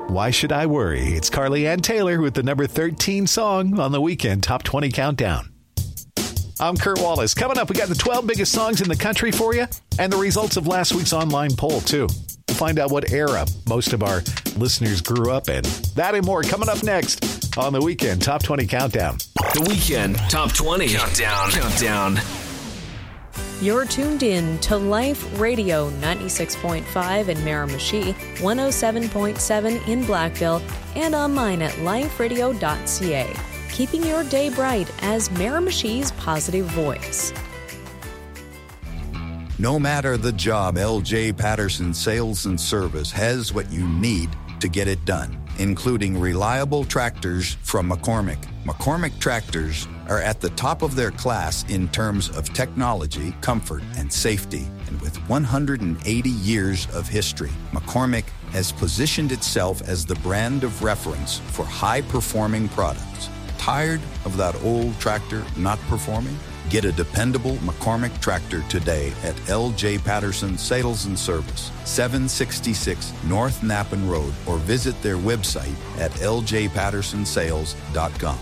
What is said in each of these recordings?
Why Should I Worry? It's Carly Ann Taylor with the number 13 song on the Weekend Top 20 Countdown. I'm Kurt Wallace. Coming up, we got the 12 biggest songs in the country for you and the results of last week's online poll, too. We'll find out what era most of our listeners grew up in. That and more coming up next on the Weekend Top 20 Countdown. The Weekend Top 20 Countdown. You're tuned in to Life Radio 96.5 in Miramichi, 107.7 in Blackville, and online at liferadio.ca. Keeping your day bright as Miramichi's positive voice. No matter the job, L.J. Patterson Sales and Service has what you need to get it done, including reliable tractors from McCormick. McCormick tractors are at the top of their class in terms of technology, comfort, and safety. And with 180 years of history, McCormick has positioned itself as the brand of reference for high-performing products. Tired of that old tractor not performing? Get a dependable McCormick tractor today at L.J. Patterson Sales and Service, 766 North Nappen Road, or visit their website at ljpattersonsales.com.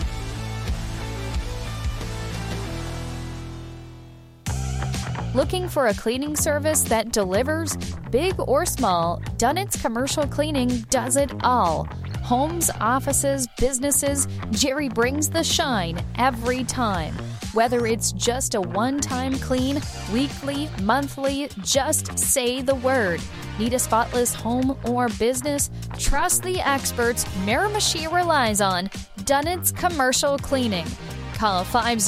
Looking for a cleaning service that delivers? Big or small, Dunnett's Commercial Cleaning does it all. Homes, offices, businesses, Jerry brings the shine every time. Whether it's just a one-time clean, weekly, monthly, just say the word. Need a spotless home or business? Trust the experts Miramichi relies on. Dunnett's Commercial Cleaning. Call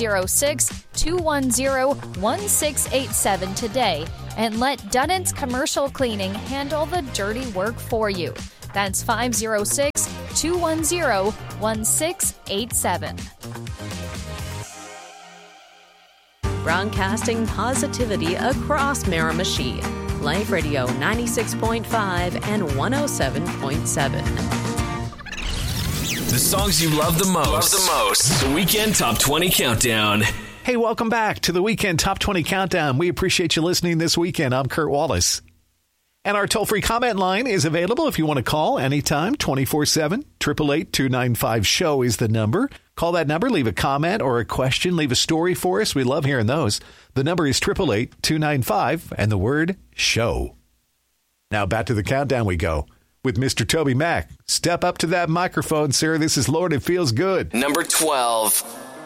506-210-1687 today and let Dunnett's Commercial Cleaning handle the dirty work for you. That's 506-210-1687. Broadcasting positivity across Miramichi. Life Radio 96.5 and 107.7. The songs you love the most. The Weekend Top 20 Countdown. Hey, welcome back to the Weekend Top 20 Countdown. We appreciate you listening this weekend. I'm Kurt Wallace. And our toll-free comment line is available if you want to call anytime, 24/7. 888-295-SHOW is the number. Call that number, leave a comment or a question, leave a story for us. We love hearing those. The number is 888-295 and the word SHOW. Now back to the countdown we go with Mr. Toby Mac. Step up to that microphone, sir. This is Lord, It Feels Good. Number 12.